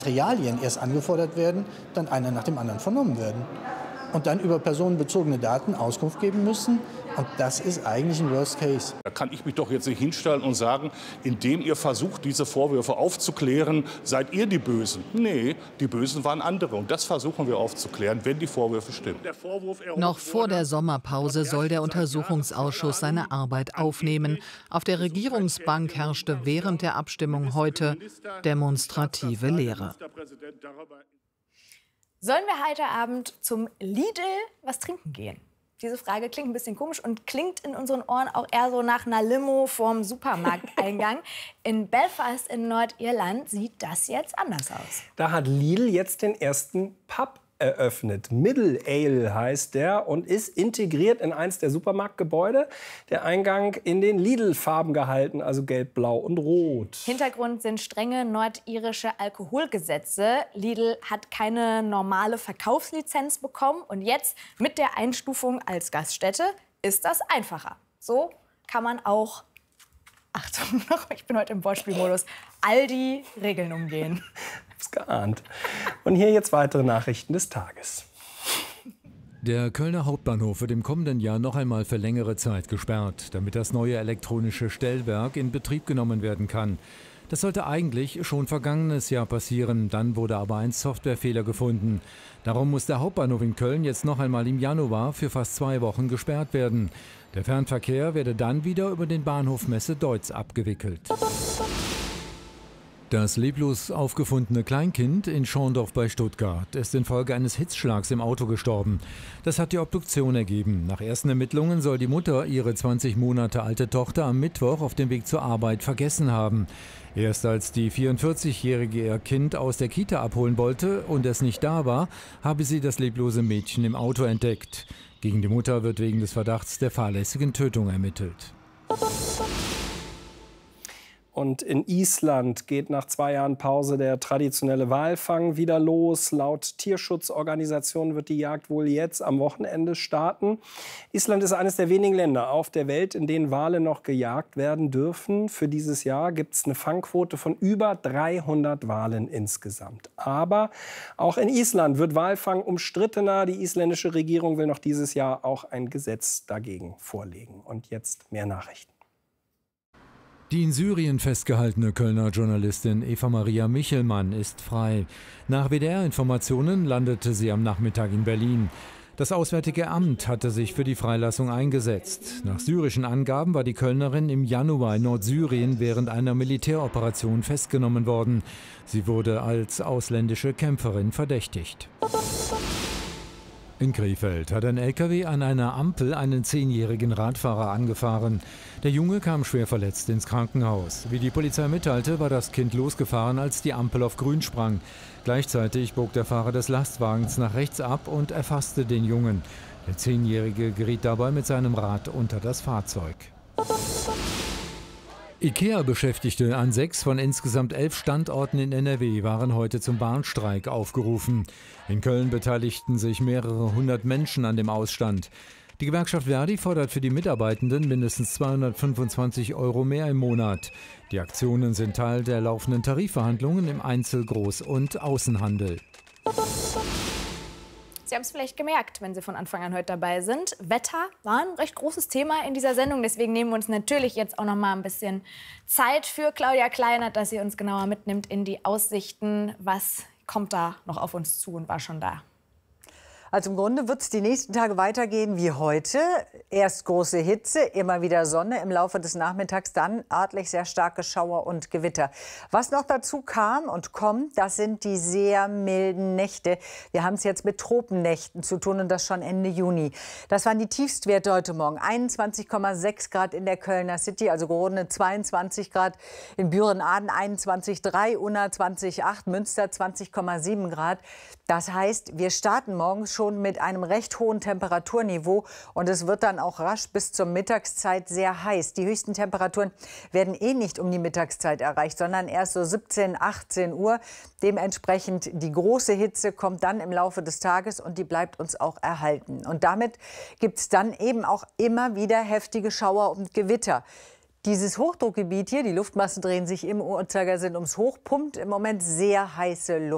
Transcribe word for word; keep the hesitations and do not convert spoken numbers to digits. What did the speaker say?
Materialien erst angefordert werden, dann einer nach dem anderen vernommen werden und dann über personenbezogene Daten Auskunft geben müssen. Und das ist eigentlich ein Worst Case. Da kann ich mich doch jetzt nicht hinstellen und sagen, indem ihr versucht, diese Vorwürfe aufzuklären, seid ihr die Bösen. Nee, die Bösen waren andere. Und das versuchen wir aufzuklären, wenn die Vorwürfe stimmen. Noch vor der Sommerpause soll der Untersuchungsausschuss seine Arbeit aufnehmen. Auf der Regierungsbank herrschte während der Abstimmung heute demonstrative Leere. Sollen wir heute Abend zum Lidl was trinken gehen? Diese Frage klingt ein bisschen komisch und klingt in unseren Ohren auch eher so nach einer Limo vorm Supermarkteingang. In Belfast in Nordirland sieht das jetzt anders aus. Da hat Lidl jetzt den ersten Pub eröffnet. Middle Ale heißt der und ist integriert in eins der Supermarktgebäude. Der Eingang in den Lidl-Farben gehalten, also gelb, blau und rot. Hintergrund sind strenge nordirische Alkoholgesetze. Lidl hat keine normale Verkaufslizenz bekommen und jetzt mit der Einstufung als Gaststätte ist das einfacher. So kann man auch, Achtung, ich bin heute im Wortspielmodus, all die Regeln umgehen. Geahnt. Und hier jetzt weitere Nachrichten des Tages. Der Kölner Hauptbahnhof wird im kommenden Jahr noch einmal für längere Zeit gesperrt, damit das neue elektronische Stellwerk in Betrieb genommen werden kann. Das sollte eigentlich schon vergangenes Jahr passieren, dann wurde aber ein Softwarefehler gefunden. Darum muss der Hauptbahnhof in Köln jetzt noch einmal im Januar für fast zwei Wochen gesperrt werden. Der Fernverkehr werde dann wieder über den Bahnhof Messe-Deutz abgewickelt. Das leblos aufgefundene Kleinkind in Schorndorf bei Stuttgart ist infolge eines Hitzschlags im Auto gestorben. Das hat die Obduktion ergeben. Nach ersten Ermittlungen soll die Mutter ihre zwanzig Monate alte Tochter am Mittwoch auf dem Weg zur Arbeit vergessen haben. Erst als die vierundvierzigjährige ihr Kind aus der Kita abholen wollte und es nicht da war, habe sie das leblose Mädchen im Auto entdeckt. Gegen die Mutter wird wegen des Verdachts der fahrlässigen Tötung ermittelt. Und in Island geht nach zwei Jahren Pause der traditionelle Walfang wieder los. Laut Tierschutzorganisationen wird die Jagd wohl jetzt am Wochenende starten. Island ist eines der wenigen Länder auf der Welt, in denen Wale noch gejagt werden dürfen. Für dieses Jahr gibt es eine Fangquote von über dreihundert Walen insgesamt. Aber auch in Island wird Walfang umstrittener. Die isländische Regierung will noch dieses Jahr auch ein Gesetz dagegen vorlegen. Und jetzt mehr Nachrichten. Die in Syrien festgehaltene Kölner Journalistin Eva-Maria Michelmann ist frei. Nach W D R-Informationen landete sie am Nachmittag in Berlin. Das Auswärtige Amt hatte sich für die Freilassung eingesetzt. Nach syrischen Angaben war die Kölnerin im Januar in Nordsyrien während einer Militäroperation festgenommen worden. Sie wurde als ausländische Kämpferin verdächtigt. In Krefeld hat ein L K W an einer Ampel einen zehnjährigen Radfahrer angefahren. Der Junge kam schwer verletzt ins Krankenhaus. Wie die Polizei mitteilte, war das Kind losgefahren, als die Ampel auf grün sprang. Gleichzeitig bog der Fahrer des Lastwagens nach rechts ab und erfasste den Jungen. Der Zehnjährige geriet dabei mit seinem Rad unter das Fahrzeug. IKEA-Beschäftigte an sechs von insgesamt elf Standorten in N R W waren heute zum Bahnstreik aufgerufen. In Köln beteiligten sich mehrere hundert Menschen an dem Ausstand. Die Gewerkschaft Verdi fordert für die Mitarbeitenden mindestens zweihundertfünfundzwanzig Euro mehr im Monat. Die Aktionen sind Teil der laufenden Tarifverhandlungen im Einzel-, Groß- und Außenhandel. Sie haben es vielleicht gemerkt, wenn Sie von Anfang an heute dabei sind. Wetter war ein recht großes Thema in dieser Sendung. Deswegen nehmen wir uns natürlich jetzt auch noch mal ein bisschen Zeit für Claudia Kleinert, dass sie uns genauer mitnimmt in die Aussichten. Was kommt da noch auf uns zu und war schon da? Also im Grunde wird es die nächsten Tage weitergehen wie heute. Erst große Hitze, immer wieder Sonne, im Laufe des Nachmittags dann örtlich sehr starke Schauer und Gewitter. Was noch dazu kam und kommt, das sind die sehr milden Nächte. Wir haben es jetzt mit Tropennächten zu tun und das schon Ende Juni. Das waren die Tiefstwerte heute Morgen. einundzwanzig Komma sechs Grad in der Kölner City, also gerundet zweiundzwanzig Grad. In Büren-Aden einundzwanzig Komma drei, Unna zwanzig Komma acht, Münster zwanzig Komma sieben Grad. Das heißt, wir starten morgens schon mit einem recht hohen Temperaturniveau und es wird dann auch rasch bis zur Mittagszeit sehr heiß. Die höchsten Temperaturen werden eh nicht um die Mittagszeit erreicht, sondern erst so siebzehn, achtzehn Uhr. Dementsprechend die große Hitze kommt dann im Laufe des Tages und die bleibt uns auch erhalten. Und damit gibt es dann eben auch immer wieder heftige Schauer und Gewitter. Dieses Hochdruckgebiet hier, die Luftmassen drehen sich im Uhrzeigersinn ums Hoch, pumpt im Moment sehr heiße Luft.